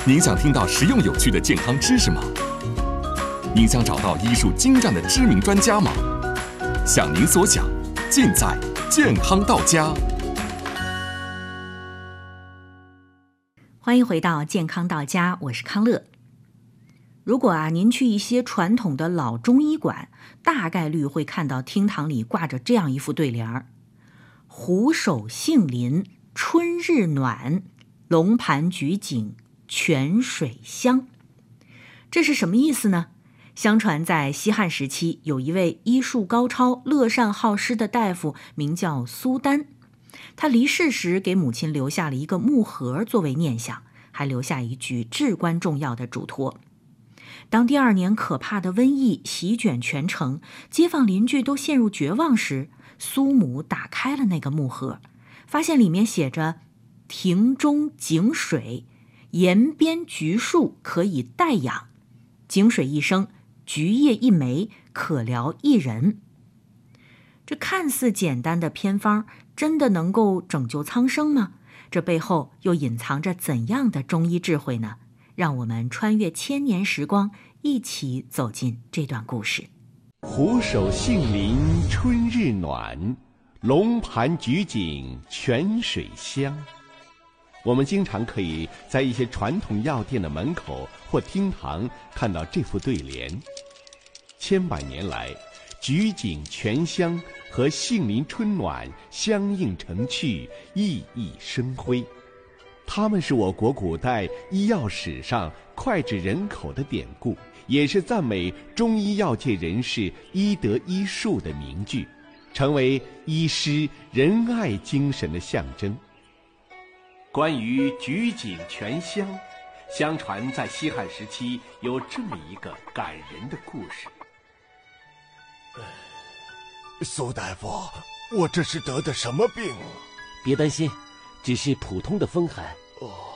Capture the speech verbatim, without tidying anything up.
您想听到实用有趣的健康知识吗？您想找到医术精湛的知名专家吗？想您所想，尽在健康到家。 欢迎回到健康到家，我是康乐。如果啊，您去一些传统的老中医馆，大概率会看到厅堂里挂着这样一副对联儿：虎首杏林春日暖，龙盘菊景泉水香。这是什么意思呢？相传在西汉时期，有一位医术高超、乐善好施的大夫，名叫苏丹。他离世时给母亲留下了一个木盒作为念想，还留下一句至关重要的嘱托。当第二年可怕的瘟疫席卷全城，街坊邻居都陷入绝望时，苏母打开了那个木盒，发现里面写着庭中井水，沿边橘树可以代养，井水一升，菊叶一枚，可疗一人。这看似简单的偏方，真的能够拯救苍生吗？这背后又隐藏着怎样的中医智慧呢？让我们穿越千年时光，一起走进这段故事。 虎首杏林春日暖，龙盘菊景泉水香。我们经常可以在一些传统药店的门口或厅堂看到这副对联。千百年来，菊景泉香和杏林春暖相映成趣，熠熠生辉。它们是我国古代医药史上脍炙人口的典故，也是赞美中医药界人士医德医术的名句，成为医师仁爱精神的象征。关于菊景泉香，相传在西汉时期有这么一个感人的故事。 苏大夫，我这是得的什么病？ 别担心，只是普通的风寒。 哦。